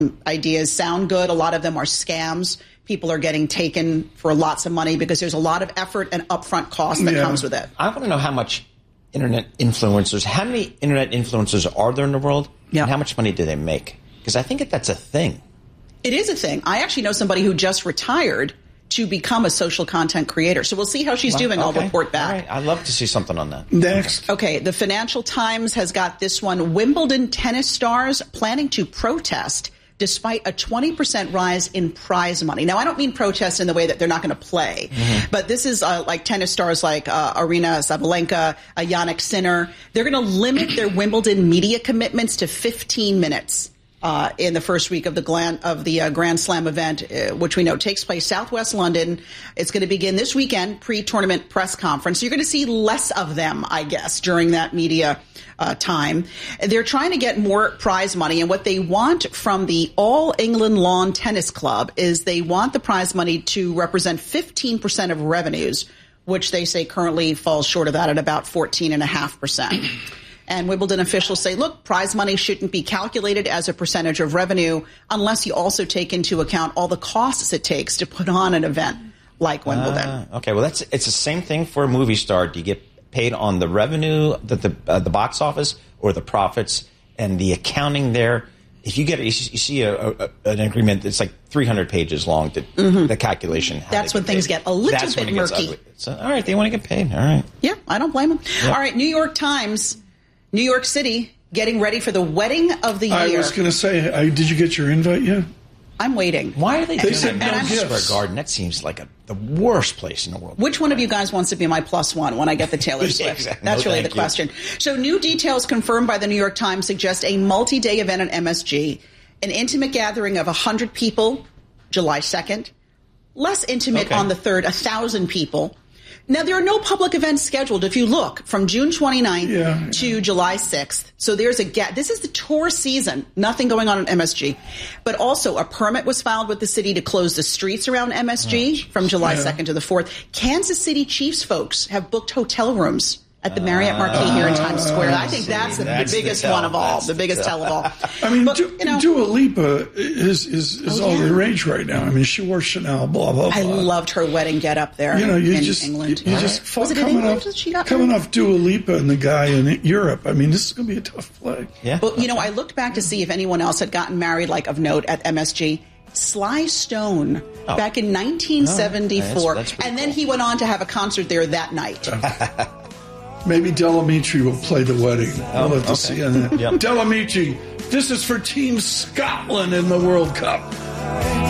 ideas sound good. A lot of them are scams. People are getting taken for lots of money because there's a lot of effort and upfront cost that comes with it. I want to know how many internet influencers are there in the world? Yeah. And how much money do they make? Because I think that's a thing. It is a thing. I actually know somebody who just retired to become a social content creator. So we'll see how she's doing. I'll report back. All right. I'd love to see something on that. Next. Okay, the Financial Times has got this one. Wimbledon tennis stars planning to protest despite a 20% rise in prize money. Now, I don't mean protest in the way that they're not going to play, but this is like tennis stars like Aryna Sabalenka, Jannik Sinner. They're going to limit their Wimbledon media commitments to 15 minutes. In the first week of the Grand Slam event, which we know takes place Southwest London. It's going to begin this weekend, pre-tournament press conference. So you're going to see less of them, I guess, during that media time. They're trying to get more prize money, and what they want from the All England Lawn Tennis Club is they want the prize money to represent 15% of revenues, which they say currently falls short of that at about 14.5%. And Wimbledon officials say, look, prize money shouldn't be calculated as a percentage of revenue unless you also take into account all the costs it takes to put on an event like Wimbledon. Okay, well, it's the same thing for a movie star. Do you get paid on the revenue, the box office, or the profits? And the accounting there, if you see an agreement that's like 300 pages long, the calculation. That's when things get a little bit murky. So, all right, they want to get paid. All right. Yeah, I don't blame them. Yeah. All right, New York Times. New York City getting ready for the wedding of the year. I was going to say, did you get your invite yet? I'm waiting. Why are they doing said that? no Madison gifts. Square Garden. That seems like the worst place in the world. Which one of you guys wants to be my plus one when I get the Taylor Swift? Exactly. That's really the Thank you. question. So new details confirmed by the New York Times suggest a multi-day event at MSG, an intimate gathering of 100 people, July 2nd, less intimate on the 3rd, 1,000 people. Now, there are no public events scheduled, if you look, from June 29th to July 6th. So there's a gap. This is the tour season. Nothing going on at MSG. But also, a permit was filed with the city to close the streets around MSG from July 2nd to the 4th. Kansas City Chiefs folks have booked hotel rooms at the Marriott Marquis here in Times Square. I think that's the biggest one of all, the biggest tell of all. I mean, but, Dua Lipa is all the rage right now. I mean, she wore Chanel, blah, blah, blah. I loved her wedding get up there in England. You just Was it in England that she got coming off Dua Lipa and the guy in Europe. I mean, this is going to be a tough play. Yeah. But, I looked back to see if anyone else had gotten married, like of note, at MSG. Sly Stone back in 1974. That's and then he went on to have a concert there that night. Maybe Delamitri will play the wedding. We'll have to see on that. Yep. Delamitri, this is for Team Scotland in the World Cup.